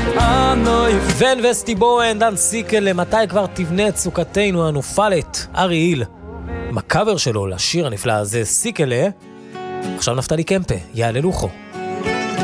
ון וסטי בואן, דן סיקל, מתי כבר תבנה צוקתנו הנופלת, ארי היל. מקאבר שלו לשיר הנפלא הזה, סיקלה. עכשיו נפתלי קמפה, יעלה לוחו.